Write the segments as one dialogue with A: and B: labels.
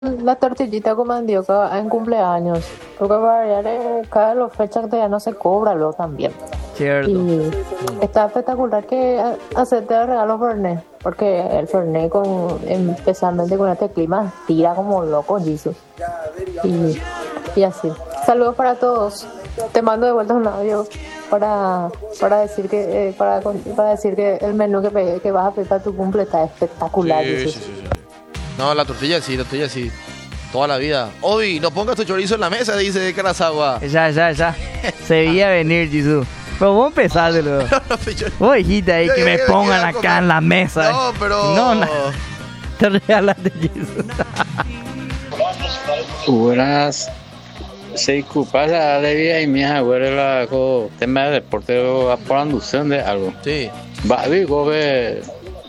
A: la tortillita con mandioca en cumpleaños. Porque para variar, cada los fechas que ya no se cobra luego también.
B: Cierto.
A: Y está espectacular que hacerte el regalo Fernet. Porque el Fernet, especialmente con este clima, tira como loco, Jesus. Y así. Saludos para todos. Te mando de vuelta un audio para decir para decir que el menú que vas a pedir para tu cumple está espectacular,
C: Sí,
A: Jesus.
C: sí, sí, sí. No, la tortilla sí. Toda la vida. Obi, no pongas tu chorizo en la mesa, dice Carazawa.
B: Ya. Se veía venir, Jesús. Pero vos empezaste, luego. Vos dijiste ahí que me pongan acá en la mesa.
C: No, pero.
B: No. Te regalaste, Jesús.
D: Buenas. Se pasa de vida y mi abuela con tema de deporte por anducción de algo.
C: Sí.
D: Va, digo que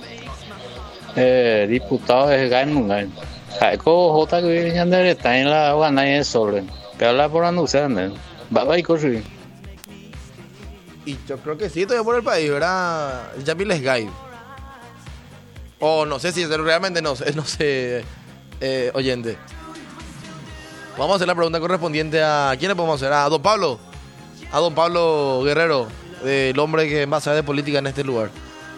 D: diputado es Gain. Jaco J que viene andar está en la Guana y el Sol. Pero habla por anducción. Va y corre.
C: Y yo creo que sí, todavía por el país, ¿verdad? Jamil es Guy. O no sé si realmente no sé, oyente. Vamos a hacer la pregunta correspondiente a... ¿Quién le podemos hacer? A don Pablo. A don Pablo Guerrero, el hombre que más sabe de política en este lugar.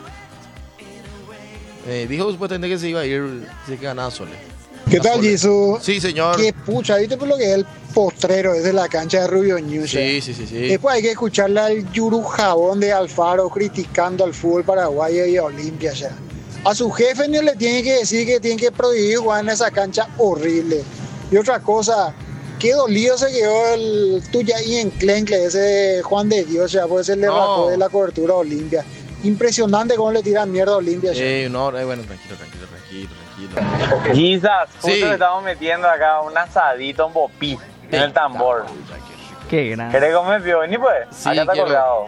C: Dijo supuestamente que se iba a ir, si que ganaba Sole.
E: ¿Qué tal, Jesús?
C: Sí, señor.
E: Qué pucha, ¿viste por lo que es el postrero desde la cancha de Rubio News?
C: Sí.
E: Después hay que escucharle al Yuru Jabón de Alfaro criticando al fútbol paraguayo y a Olimpia ya. A su jefe no le tiene que decir que tiene que prohibir jugar en esa cancha horrible. Y otra cosa, qué dolido se quedó el tuya y en Clencle, ese Juan de Dios, ya, pues se le rajó de la cobertura a Olimpia. Impresionante cómo le tiran mierda a Olimpia.
C: Bueno, tranquilo.
F: Quizás, justo
C: Sí.
F: le estamos metiendo acá un asadito, un bopí en el tambor.
B: Qué grande.
F: ¿Querés comer pioni, pues?
C: Sí,
F: Acá está
C: quiero.
F: colgado.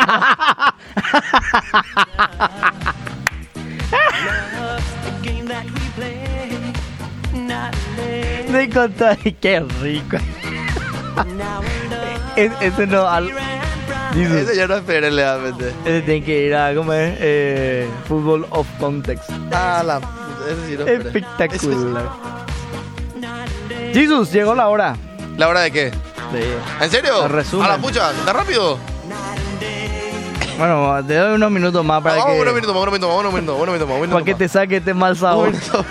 B: Me contó ahí, qué rico. Ese no, Jesús,
C: Ese ya no esperé realmente.
B: ese tiene que ir a comer Football of Context.
C: Ese sí no esperé.
B: Espectacular. Jesús, llegó la hora.
C: ¿La hora de qué? ¿En serio?
B: El resumen.
C: A la pucha, ¿está rápido?
B: Bueno, te doy unos minutos más para
C: Vamos,
B: que,
C: unos minutos.
B: para que te saque este mal sabor.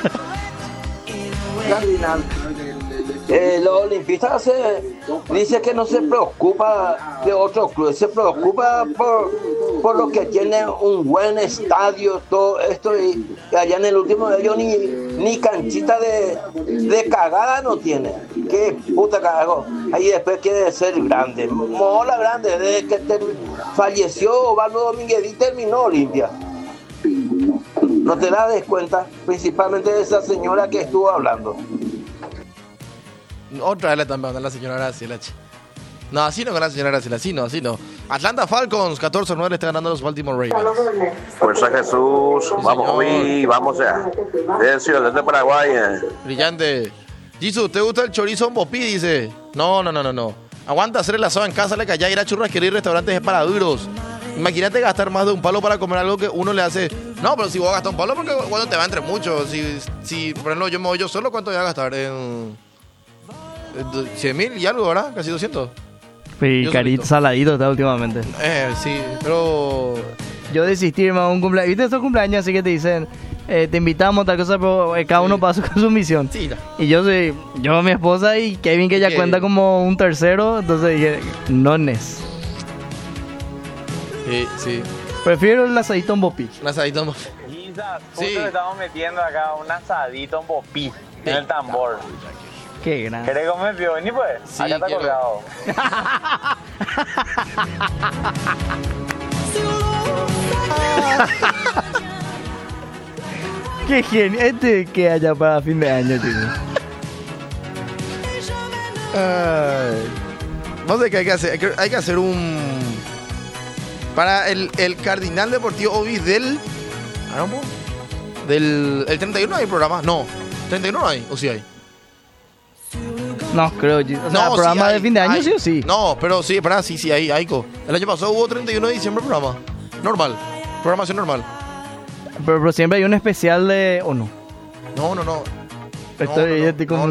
G: Los olimpistas dice que no se preocupa de otros clubes, se preocupa por los que tienen un buen estadio, todo esto, y allá en el último de ellos ni canchita de cagada no tiene. Qué puta cagajo. Ahí después quiere ser grande, mola grande, desde que falleció Osvaldo Domínguez y terminó Olimpia. No te das cuenta, principalmente de esa señora que estuvo hablando.
C: Otra vez le están pegando a la señora Graciela. No, así no con la señora Graciela, así no. Atlanta Falcons, 14-9 le está ganando a los Baltimore Ravens.
H: Fuerza Jesús, vamos hoy, vamos ya. Desde Paraguay.
C: Brillante. Jesús, ¿te gusta el chorizo en Bopí? Dice. No. Aguanta hacer el asado en casa, le calla, ir a churrasquería y restaurantes es para duros. Imagínate gastar más de un palo para comer algo que uno le hace. No, pero si vos gastas un palo, porque cuando te va entre muchos. Si por ejemplo, yo me voy yo solo, ¿cuánto voy a gastar? En 100.000 y algo, ¿verdad? Casi 200.
B: Y
C: Yo
B: carito
C: solito.
B: saladito está últimamente.
C: Sí, pero.
B: Yo desistí, hermano, un cumpleaños. ¿Viste estos cumpleaños así que te dicen, te invitamos, tal cosa, pero cada uno pasa con su misión?
C: Sí,
B: Y yo, mi esposa y Kevin, que ya
C: ¿Qué?
B: cuenta como un tercero, entonces dije, no nes.
C: Sí.
B: Prefiero el asadito en Bopi.
C: Un asadito más.
F: Quizás, justo
C: Sí.
F: le estamos metiendo acá un asadito, un bopí en el tambor.
B: Qué grande.
F: ¿Querés comer pioni, pues?
C: Sí,
F: Acá está
C: quiero.
F: colgado.
B: Qué genio. Este que haya para fin de año, tío.
C: No sé qué hay que hacer. Hay que hacer un. Para el Cardinal Deportivo Obi del. El 31 hay programa. No. 31 no hay. ¿O sí hay?
B: No, creo. O sea,
C: No,
B: programa
C: sí hay,
B: de fin de año,
C: hay.
B: sí o sí.
C: No, pero sí, sí hay. El año pasado hubo 31 de diciembre programa. Normal. Programación normal.
B: Pero siempre hay un especial de. ¿O no?
C: No.
B: Estoy como